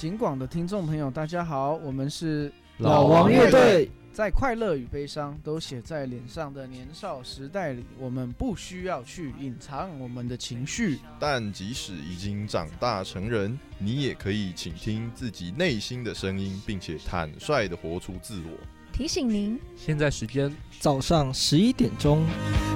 警广的听众朋友，大家好，我们是老王乐队。 在快乐与悲伤都写在脸上的年少时代里，我们不需要去隐藏我们的情绪， 但即使已经长大成人，你也可以倾听自己内心的声音，并且坦率地活出自我。 提醒您， 现在时间早上11点钟。